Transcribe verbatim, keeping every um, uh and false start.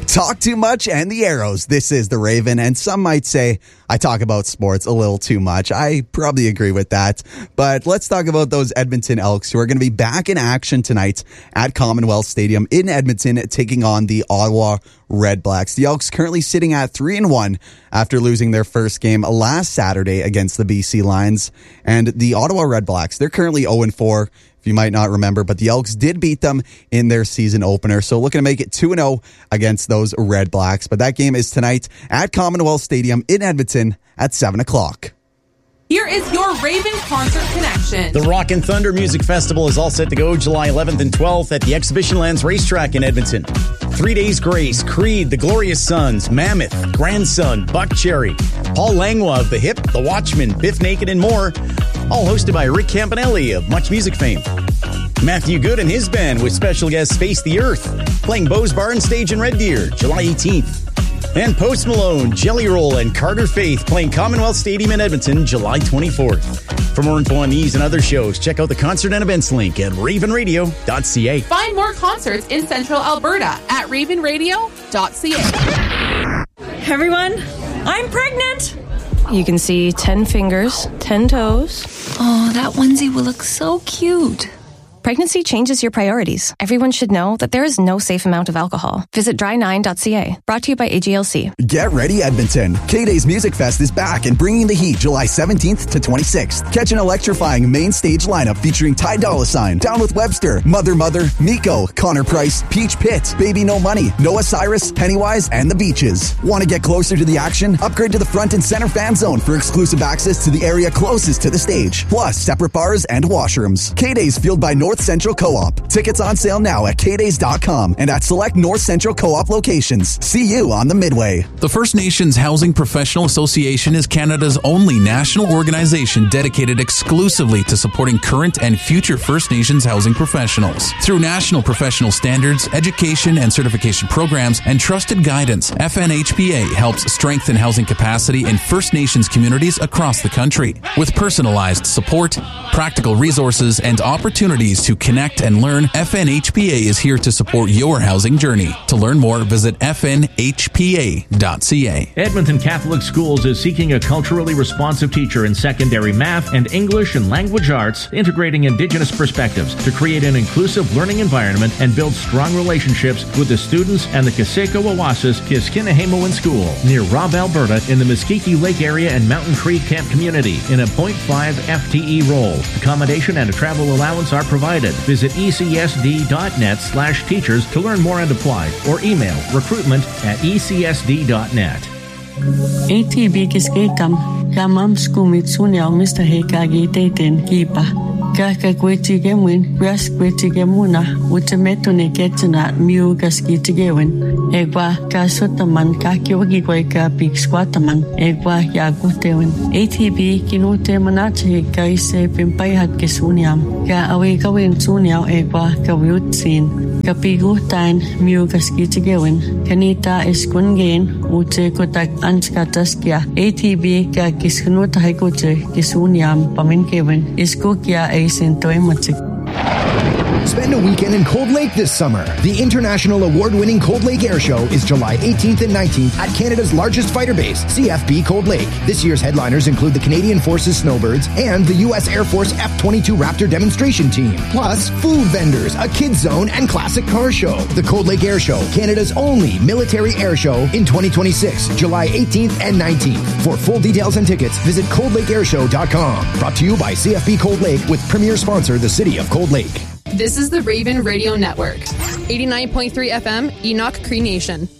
Talk too much and the Arrows. This is the Raven, and some might say I talk about sports a little too much. I probably agree with that. But let's talk about those Edmonton Elks, who are going to be back in action tonight at Commonwealth Stadium in Edmonton, taking on the Ottawa Redblacks. The Elks currently sitting at three and one after losing their first game last Saturday against the B C Lions. And the Ottawa Redblacks, they're currently oh and four. If you might not remember, but the Elks did beat them in their season opener. So looking to make it two and oh against those Red Blacks. But that game is tonight at Commonwealth Stadium in Edmonton at seven o'clock. Here is your Raven Concert Connection. The Rock and Thunder Music Festival is all set to go July eleventh and twelfth at the Exhibition Lands Racetrack in Edmonton. Three Days Grace, Creed, The Glorious Sons, Mammoth, Grandson, Buck Cherry, Paul Langlois of The Hip, The Watchmen, Biff Naked, and more. All hosted by Rick Campanelli of Much Music fame. Matthew Good and his band with special guest Face the Earth, playing Bo's Barn Stage in Red Deer, July eighteenth. And Post Malone, Jelly Roll, and Carter Faith playing Commonwealth Stadium in Edmonton, July twenty-fourth. For more info on these and other shows, check out the concert and events link at raven radio dot c a. Find more concerts in Central Alberta at raven radio dot c a. Everyone, I'm pregnant. You can see ten fingers, ten toes. Oh, that onesie will look so cute. Pregnancy changes your priorities. Everyone should know that there is no safe amount of alcohol. Visit dry nine dot c a. Brought to you by A G L C. Get ready, Edmonton. K-Day's Music Fest is back and bringing the heat July seventeenth to twenty-sixth. Catch an electrifying main stage lineup featuring Ty Dolla Sign, Down with Webster, Mother Mother, Miko, Connor Price, Peach Pit, Baby No Money, Noah Cyrus, Pennywise, and The Beaches. Want to get closer to the action? Upgrade to the front and center fan zone for exclusive access to the area closest to the stage. Plus, separate bars and washrooms. K-Day's fueled by North Central Co-op. Tickets on sale now at k days dot com and at select North Central Co-op locations. See you on the Midway. The First Nations Housing Professional Association is Canada's only national organization dedicated exclusively to supporting current and future First Nations housing professionals. Through national professional standards, education and certification programs, and trusted guidance, F N H P A helps strengthen housing capacity in First Nations communities across the country. With personalized support, practical resources, and opportunities to connect and learn, F N H P A is here to support your housing journey. To learn more, visit f n h p a dot c a. Edmonton Catholic Schools is seeking a culturally responsive teacher in secondary math and English and language arts, integrating Indigenous perspectives to create an inclusive learning environment and build strong relationships with the students and the Kaseko Wawasis Kiskinahemowin School near Robb, Alberta, in the Muskegee Lake area and Mountain Creek Camp community in a point five F T E role. Accommodation and a travel allowance are provided. Visit e c s d dot net slash teachers to learn more and apply, or email recruitment at e c s d dot net. A T B kiskekam kamam skumit sunyal Mister Hekagi teten kipa. Kaka kweti gemwin, ras kweti gemuna, utametune ketana miu kaski tigewin. Egwa kasotaman kakiwagi kweka pik squataman, egwa yagutewin. A T B kinute manache kaise pimpayhat kesunyam. Ka awi kawin sunyal egwa kawiutsin. Kapigutan miu kaski tigewin. Kanita iskungen, ute kotak anskataskia. A T B ka kiskunuta haikote kisunyam paminkewin. Iskokia Spend a weekend in Cold Lake this summer. The international award-winning Cold Lake Air Show is July eighteenth and nineteenth at Canada's largest fighter base, C F B Cold Lake. This year's headliners include the Canadian Forces Snowbirds and the U S Air Force F twenty-two Raptor demonstration team. Plus, food vendors, a kids zone, and classic car show. The Cold Lake Air Show, Canada's only military air show in twenty twenty-six, July eighteenth and nineteenth. For full details and tickets, visit cold lake air show dot com. Brought to you by C F B Cold Lake with premier sponsor, the City of Cold Lake. This is the Raven Radio Network. eighty-nine point three F M, Enoch Cree Nation.